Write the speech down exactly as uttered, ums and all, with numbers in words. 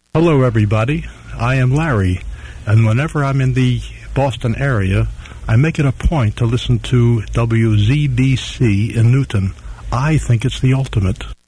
Hello, everybody. I am Larry, and whenever I'm in the Boston area, I make it a point to listen to W Z B C in Newton. I think it's the ultimate.